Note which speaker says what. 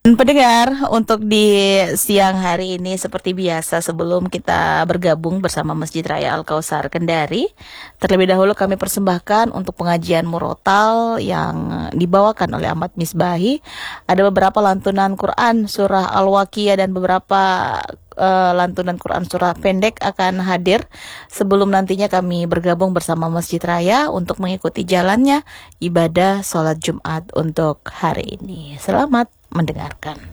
Speaker 1: Pendengar, untuk di siang hari ini seperti biasa sebelum kita bergabung bersama Masjid Raya Al-Kausar Kendari, terlebih dahulu kami persembahkan untuk pengajian murotal yang dibawakan oleh Ahmad Misbahi. Ada beberapa lantunan Quran surah Al-Waqiah dan beberapa lantunan Quran surah pendek akan hadir sebelum nantinya kami bergabung bersama Masjid Raya untuk mengikuti jalannya ibadah sholat Jumat untuk hari ini. Selamat mendengarkan.